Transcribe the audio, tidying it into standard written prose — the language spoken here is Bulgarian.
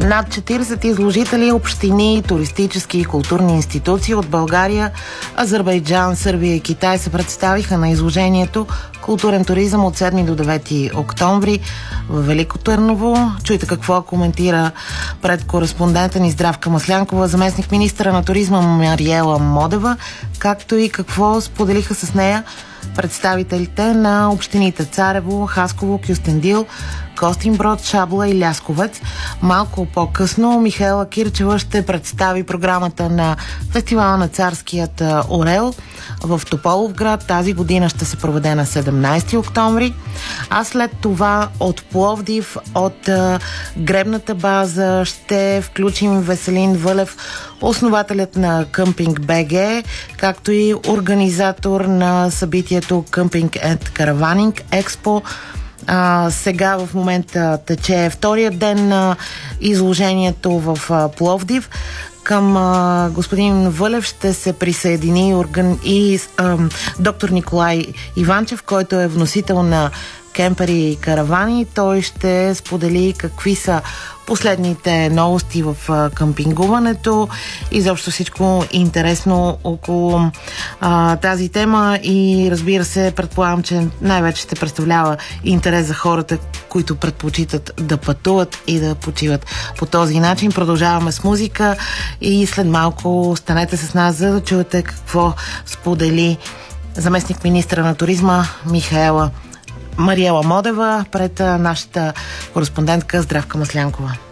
Над 40 изложители, общини, туристически и културни институции от България, Азербайджан, Сърбия и Китай се представиха на изложението "Културен туризъм от 7 до 9 октомври" в Велико Търново. Чуйте какво коментира пред кореспондента ни Здравка Маслянкова, заместник министъра на туризма Мариела Модева, както и какво споделиха с нея представителите на общините Царево, Хасково, Кюстендил, Костинброд, Шабла и Лясковец. Малко по-късно Михаела Кирчева ще представи програмата на фестивала на Царският орел в Тополовград. Тази година ще се проведе на 17 октомври. А след това от Пловдив, от гребната база ще включим Веселин Вълев, основателят на Къмпинг БГ, както и организатор на събитието Къмпинг енд Караванинг Експо. Сега в момента тече втория ден на изложението в Пловдив. Към господин Вълев ще се присъедини и доктор Николай Иванчев, който е вносител на кемпери и каравани. Той ще сподели какви са последните новости в къмпингуването и заобщо всичко интересно около тази тема, и разбира се, предполагам, че най-вече ще представлява интерес за хората, които предпочитат да пътуват и да почиват по този начин. Продължаваме с музика и след малко останете с нас, за да чуете какво сподели заместник министъра на туризма Мариела Модева пред нашата кореспондентка Здравка Маслянкова.